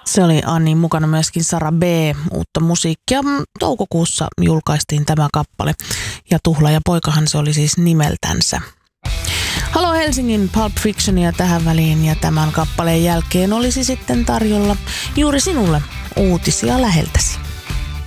Se oli Annin mukana myöskin Sara B. Uutta musiikkia. Toukokuussa julkaistiin tämä kappale. Ja Tuhla ja poikahan se oli siis nimeltänsä. Halo Helsingin Pulp Fictionia tähän väliin ja tämän kappaleen jälkeen olisi sitten tarjolla juuri sinulle uutisia läheltäsi.